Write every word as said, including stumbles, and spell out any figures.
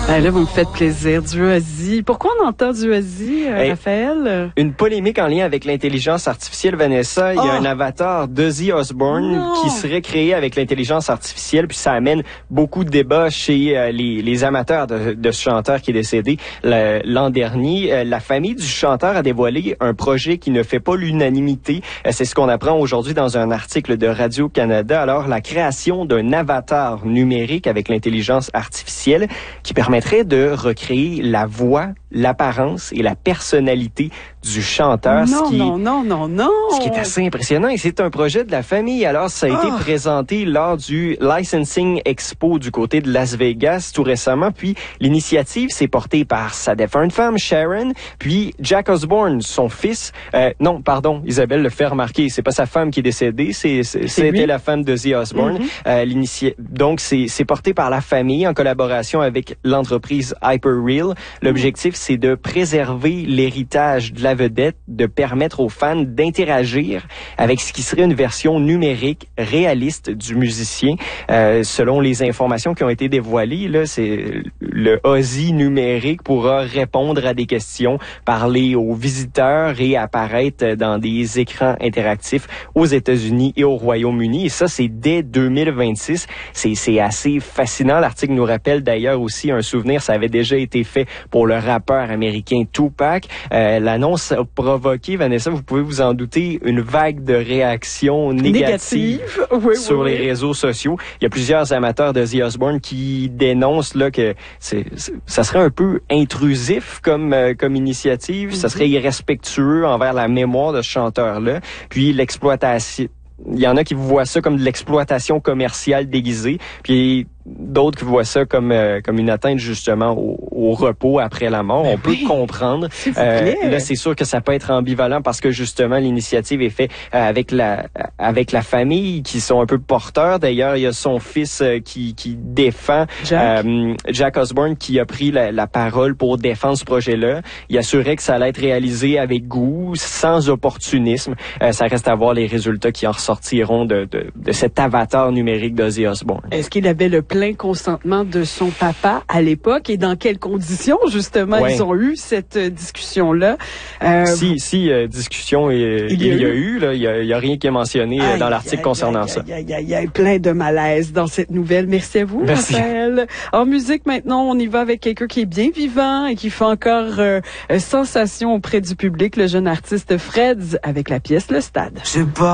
Ben là, vous me faites plaisir. Du Ozzy. Pourquoi on entend du Ozzy, euh, hey, Raphaël? Une polémique en lien avec l'intelligence artificielle, Vanessa. Il y a oh. un avatar d'Ozzy Osbourne non. qui serait créé avec l'intelligence artificielle, puis ça amène beaucoup de débats chez euh, les, les amateurs de, de ce chanteur qui est décédé le, l'an dernier. Euh, la famille du chanteur a dévoilé un projet qui ne fait pas l'unanimité. Euh, c'est ce qu'on apprend aujourd'hui dans un article de Radio-Canada. Alors, la création d'un avatar numérique avec l'intelligence artificielle qui permettrait de recréer la voix, l'apparence et la personnalité du chanteur. Non, ce qui, non, non, non, non. Ce qui est assez impressionnant. Et c'est un projet de la famille. Alors, ça a été oh. présenté lors du Licensing Expo du côté de Las Vegas tout récemment. Puis, l'initiative s'est portée par sa défunte femme, Sharon, puis Jack Osbourne, son fils. Euh, non, pardon, Isabelle le fait remarquer. C'est pas sa femme qui est décédée, c'est, c'est, c'était lui. La femme de Ozzy Osbourne. Mm-hmm. Euh, l'initia... Donc, c'est, c'est porté par la famille en collaboration avec l'entreprise Hyperreal. L'objectif, c'est de préserver l'héritage de la vedette, de permettre aux fans d'interagir avec ce qui serait une version numérique réaliste du musicien. Euh, selon les informations qui ont été dévoilées, là, c'est le Ozzy numérique pourra répondre à des questions, parler aux visiteurs et apparaître dans des écrans interactifs aux États-Unis et au Royaume-Uni. Et ça, c'est dès deux mille vingt-six. C'est, c'est assez fascinant. L'article nous rappelle d'ailleurs aussi un souvenir. Ça avait déjà été fait pour le rappeur américain Tupac. Euh, l'annonce a provoqué, Vanessa, vous pouvez vous en douter, une vague de réactions négatives Négative. oui, sur oui, les oui. réseaux sociaux. Il y a plusieurs amateurs de Ozzy Osbourne qui dénoncent là que c'est, c'est, ça serait un peu intrusif comme euh, comme initiative, mm-hmm. ça serait irrespectueux envers la mémoire de ce chanteur-là. Puis l'exploitation, il y en a qui voient ça comme de l'exploitation commerciale déguisée, puis d'autres qui voient ça comme euh, comme une atteinte justement au, au repos après la mort. Ben on peut oui. comprendre. Euh, là, c'est sûr que ça peut être ambivalent parce que justement l'initiative est faite euh, avec la avec la famille qui sont un peu porteurs. D'ailleurs, il y a son fils euh, qui qui défend Jack. Euh, Jack Osbourne qui a pris la, la parole pour défendre ce projet-là. Il assurait que ça allait être réalisé avec goût, sans opportunisme. Euh, ça reste à voir les résultats qui en ressortiront de de, de cet avatar numérique d'Ozzy Osbourne. Est-ce qu'il avait le plein consentement de son papa à l'époque et dans quelles conditions justement ouais. ils ont eu cette euh, discussion-là? Euh, si si euh, discussion euh, il, y a, il y a eu, eu là, il y a, il y a rien qui est mentionné aïe, dans l'article aïe, concernant aïe, ça. Il y, y, y a plein de malaise dans cette nouvelle. Merci à vous, Merci. Raphaël. En musique maintenant, on y va avec quelqu'un qui est bien vivant et qui fait encore euh, sensation auprès du public, le jeune artiste Freds avec la pièce Le Stade. Je sais pas.